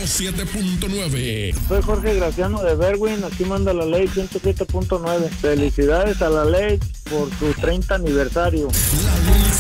107.9. Soy Jorge Graciano de Berwin, aquí manda la ley 107.9. Felicidades a la ley por su 30 aniversario. La